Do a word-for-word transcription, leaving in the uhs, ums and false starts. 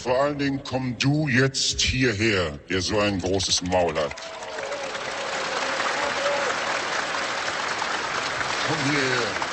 Und vor allen Dingen komm du jetzt hierher, der so ein großes Maul hat. Komm hierher.